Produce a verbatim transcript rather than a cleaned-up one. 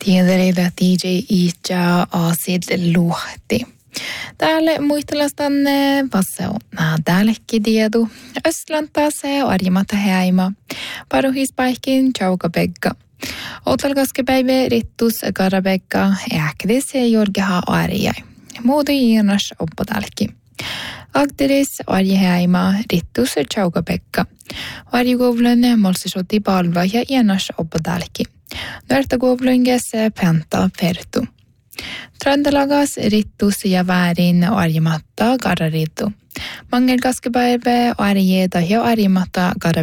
Tiedäreitä D J Iitja Aasid Luhti. Täällä muistelastan vassau nää täällekin tiedu. Östlanta se arjimata häima. Paruhispaihkin Chaukapekka. Otalkaskepäivä rittus Karabekka. Äkdis jorgeha arjai. Muutu iinas oppotälki. Akteris arjehäima rittus Chaukapekka. Arjugovlun molsisoti palva ja iinas oppotälki. Nörtagovlunges penta pertu. Trandalagas rittus ja väärin arjimatta gararitu. Mangelkaskepäivä arjeeta ja arjimatta garabekka.